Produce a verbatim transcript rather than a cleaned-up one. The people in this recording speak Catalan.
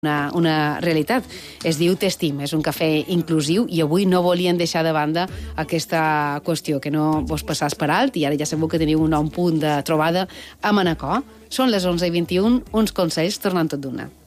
Una, una realitat. Es diu T'estim, és un cafè inclusiu i avui no volien deixar de banda aquesta qüestió, que no vos passàs per alt, i ara ja sabeu que teniu un nou punt de trobada a Manacor. Són les onze i vint-i-un, uns consells tornant tot d'una.